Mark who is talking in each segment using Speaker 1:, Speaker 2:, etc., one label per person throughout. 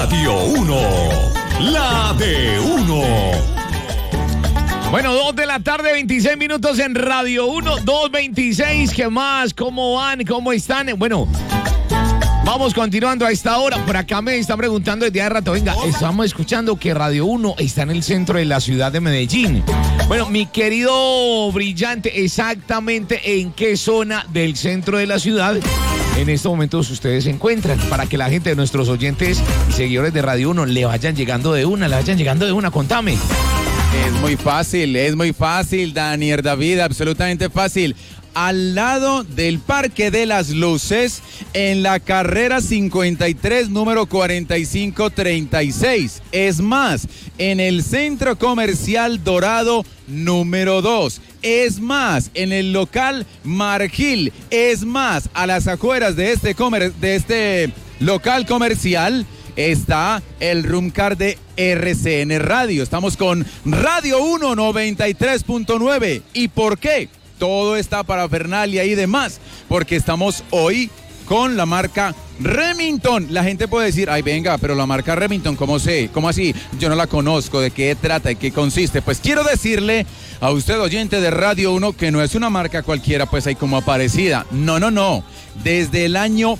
Speaker 1: Radio 1, la de 1.
Speaker 2: Bueno, 2 de la tarde, 26 minutos en Radio 1, 2:26. ¿Qué más? ¿Cómo van? ¿Cómo están? Bueno, vamos continuando a esta hora. Por acá me están preguntando desde hace rato. Venga, estamos escuchando que Radio 1 está en el centro de la ciudad de Medellín. Bueno, mi querido Brillante, exactamente en qué zona del centro de la ciudad en estos momentos ustedes se encuentran, para que la gente de nuestros oyentes y seguidores de Radio 1 le vayan llegando de una, contame.
Speaker 3: Es muy fácil, Daniel David, absolutamente fácil. Al lado del Parque de las Luces, en la carrera 53, número 4536. Es más, en el Centro Comercial Dorado, número 2. Es más, en el local Margil. Es más, a las afueras de este local comercial está el room car de RCN Radio. Estamos con Radio 1 93.9. ¿Y por qué? Todo está parafernalia y demás, porque estamos hoy con la marca Remington. La gente puede decir, ay venga, pero la marca Remington, ¿cómo sé? ¿Cómo así? Yo no la conozco, ¿de qué trata? ¿De qué consiste? Pues quiero decirle a usted, oyente de Radio 1, que no es una marca cualquiera, pues ahí como aparecida. No. Desde el año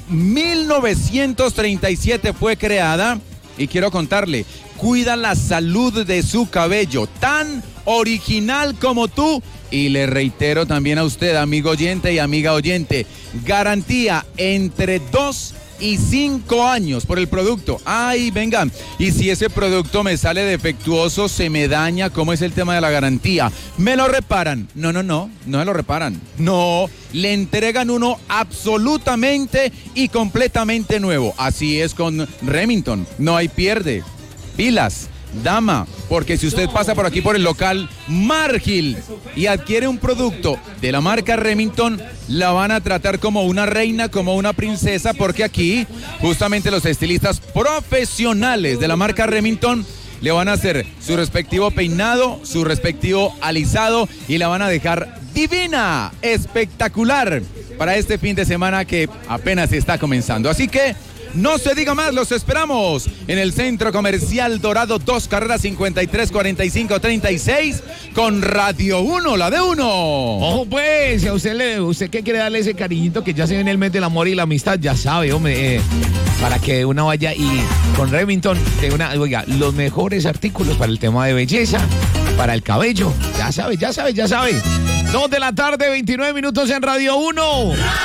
Speaker 3: 1937 fue creada y quiero contarle, cuida la salud de su cabello, tan original como tú. Y le reitero también a usted, amigo oyente y amiga oyente, garantía entre 2 y 5 años por el producto. Ay, venga, y si ese producto me sale defectuoso, se me daña, ¿cómo es el tema de la garantía? ¿Me lo reparan? No me lo reparan. No, le entregan uno absolutamente y completamente nuevo. Así es con Remington, no hay pierde. Pilas. Dama, porque si usted pasa por aquí por el local Margil y adquiere un producto de la marca Remington, la van a tratar como una reina, como una princesa, porque aquí justamente los estilistas profesionales de la marca Remington le van a hacer su respectivo peinado, su respectivo alisado y la van a dejar divina, espectacular para este fin de semana que apenas está comenzando. Así que no se diga más, los esperamos en el Centro Comercial Dorado 2, carrera 53, 45, 36, con Radio 1, la de 1.
Speaker 2: Ojo pues, a usted que quiere darle ese cariñito que ya se viene el mes del amor y la amistad, ya sabe, hombre, para que una vaya y con Remington, oiga, los mejores artículos para el tema de belleza, para el cabello, ya sabe. 2 de la tarde, 29 minutos en Radio 1.